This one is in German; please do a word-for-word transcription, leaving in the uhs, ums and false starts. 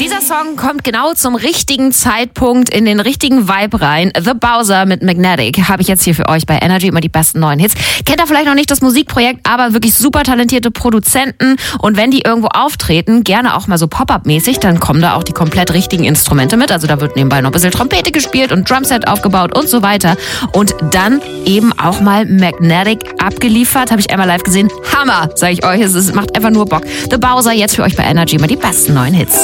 Dieser Song kommt genau zum richtigen Zeitpunkt in den richtigen Vibe rein. The Bowser mit Magnetic habe ich jetzt hier für euch bei Energy, immer die besten neuen Hits. Kennt ihr vielleicht noch nicht das Musikprojekt, aber wirklich super talentierte Produzenten. Und wenn die irgendwo auftreten, gerne auch mal so Pop-Up-mäßig, dann kommen da auch die komplett richtigen Instrumente mit. Also da wird nebenbei noch ein bisschen Trompete gespielt und Drumset aufgebaut und so weiter. Und dann eben auch mal Magnetic abgeliefert. Habe ich einmal live gesehen. Hammer, sage ich euch. Es macht einfach nur Bock. The Bowser jetzt für euch bei Energy, immer die besten neuen Hits.